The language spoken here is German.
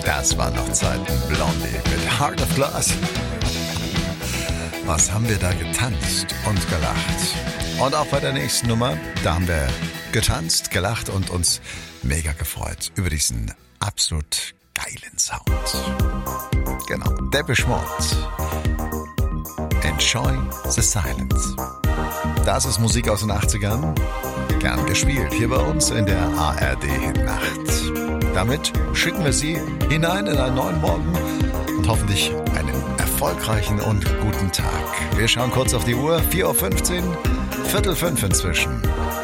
Das waren noch Zeiten. Blondie mit Heart of Glass. Was haben wir da getanzt und gelacht. Und auch bei der nächsten Nummer, da haben wir getanzt, gelacht und uns mega gefreut über diesen absolut geilen Sound. Genau, Depeche Mode. Enjoy the Silence. Das ist Musik aus den 80ern. Gern gespielt hier bei uns in der ARD-Nacht. Damit schicken wir Sie hinein in einen neuen Morgen und hoffentlich einen erfolgreichen und guten Tag. Wir schauen kurz auf die Uhr, 4:15 Uhr, 4:45 inzwischen.